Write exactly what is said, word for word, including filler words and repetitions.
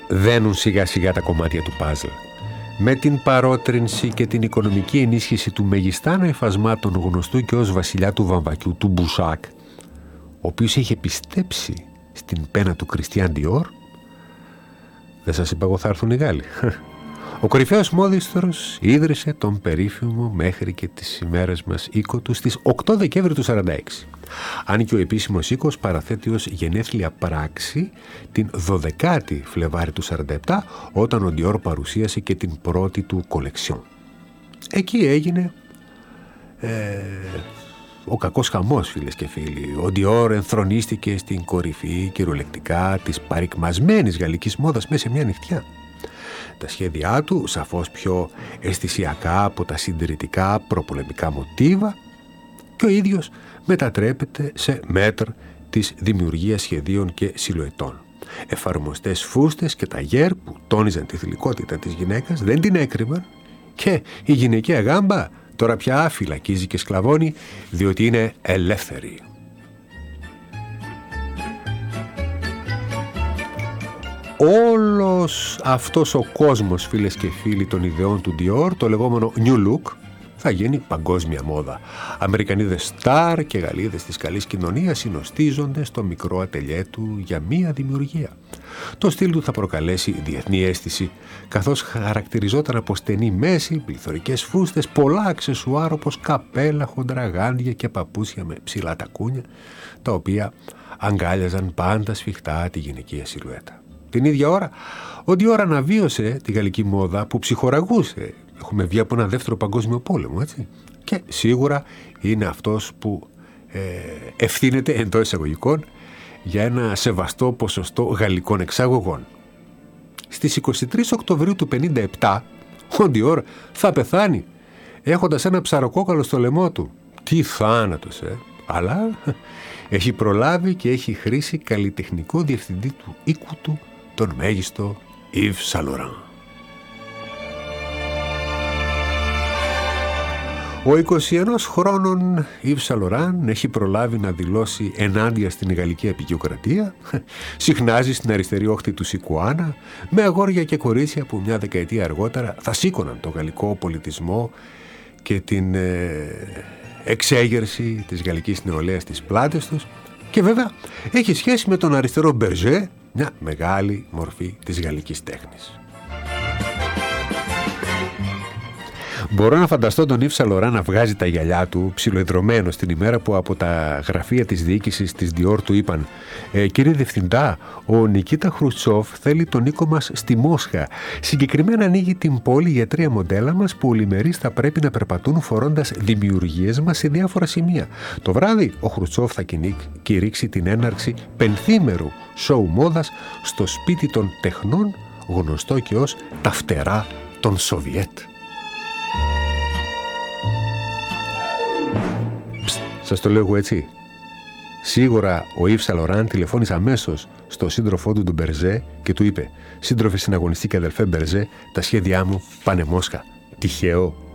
δένουν σιγά σιγά τα κομμάτια του παζλ. Με την παρότρινση και την οικονομική ενίσχυση του μεγιστάνου υφασμάτων γνωστού και ως βασιλιά του βαμβακιού, του Μπουσάκ, ο οποίος είχε πιστέψει στην πένα του Κριστιάν Διόρ, δεν σας είπα εγώ θα έρθουν οι Γάλλοι. Ο κορυφαίος μόδιστρος ίδρυσε τον περίφημο μέχρι και τις ημέρες μας οίκο του στις οκτώ Δεκέμβρη του σαράντα έξι. Αν και ο επίσημος οίκος παραθέτει ως γενέθλια πράξη την δωδεκάτη Φλεβάρη του σαράντα επτά, όταν ο Dior παρουσίασε και την πρώτη του κολεξιόν. Εκεί έγινε ε, ο κακός χαμός, φίλες και φίλοι. Ο Dior ενθρονίστηκε στην κορυφή κυριολεκτικά της παρικμασμένης γαλλικής μόδας μέσα σε μια νυχτιά. Τα σχέδιά του, σαφώς πιο αισθησιακά από τα συντηρητικά προπολεμικά μοτίβα, και ο ίδιος μετατρέπεται σε μέτρ της δημιουργίας σχεδίων και σιλουετών. Εφαρμοστές φούστες και ταγέρ που τόνιζαν τη θηλυκότητα της γυναίκας, δεν την έκρυβαν, και η γυναικεία γάμπα τώρα πια φυλακίζει και σκλαβώνει, διότι είναι ελεύθερη. Όλος αυτός ο κόσμος, φίλες και φίλοι, των ιδεών του Dior, το λεγόμενο New Look, θα γίνει παγκόσμια μόδα. Αμερικανίδες στάρ και Γαλλίδες της καλής κοινωνίας συνοστίζονται στο μικρό ατελιέ του για μία δημιουργία. Το στυλ του θα προκαλέσει διεθνή αίσθηση, καθώς χαρακτηριζόταν από στενή μέση, πληθωρικές φούστες, πολλά αξεσουάρ όπως καπέλα, χοντρά γάντια και παπούτσια με ψηλά τακούνια, τα οποία αγκάλιαζαν πάντα σφιχτά τη γυναικεία σιλουέτα. Την ίδια ώρα, ο Dior αναβίωσε τη γαλλική μόδα που ψυχοραγούσε. Έχουμε βγει από ένα δεύτερο παγκόσμιο πόλεμο, έτσι. Και σίγουρα είναι αυτός που ε, ευθύνεται εντός εισαγωγικών για ένα σεβαστό ποσοστό γαλλικών εξαγωγών. Στις είκοσι τρεις Οκτωβρίου του πενήντα επτά, ο Dior θα πεθάνει έχοντας ένα ψαροκόκαλο στο λαιμό του. Τι θάνατος, ε! Αλλά έχει προλάβει και έχει χρήσει καλλιτεχνικό διευθυντή του οίκου του, τον μέγιστο Yves Saint Laurent. Ο εικοσιενός χρόνων Yves Saint Laurent έχει προλάβει να δηλώσει ενάντια στην γαλλική απεικιοκρατία, συχνάζει στην αριστερή όχθη του Σικουάνα, με αγόρια και κορίτσια που μια δεκαετία αργότερα θα σήκωναν το γαλλικό πολιτισμό και την ε, εξέγερση της γαλλικής νεολαίας στις πλάτες τους, και βέβαια έχει σχέση με τον αριστερό Berger, μια μεγάλη μορφή της γαλλικής τέχνης. Μπορώ να φανταστώ τον Yves Saint Laurent να βγάζει τα γυαλιά του ψιλοεδρωμένο την ημέρα που από τα γραφεία της διοίκησης της Dior του είπαν ε, «Κύριε Διευθυντά, ο Νικίτα Χρουτσόφ θέλει τον οίκο μας στη Μόσχα. Συγκεκριμένα ανοίγει την πόλη για τρία μοντέλα μας που ολημερείς θα πρέπει να περπατούν φορώντας δημιουργίες μας σε διάφορα σημεία. Το βράδυ ο Χρουτσόφ θα κηρύξει την έναρξη πενθήμερου σοου μόδας στο σπίτι των τεχνών, γνωστό και ως τα φτερά των Σοβιέτ». Σας το λέω εγώ έτσι. Σίγουρα ο Yves Saint Laurent τηλεφώνησε αμέσως στο σύντροφό του, τον Berger, και του είπε «Σύντροφε συναγωνιστή και αδελφέ Berger, τα σχέδιά μου πάνε Μόσχα». Τυχαίο?